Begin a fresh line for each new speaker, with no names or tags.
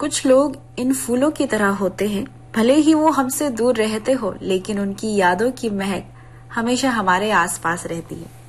कुछ लोग इन फूलों की तरह होते हैं, भले ही वो हमसे दूर रहते हो, लेकिन उनकी यादों की महक हमेशा हमारे आसपास रहती है।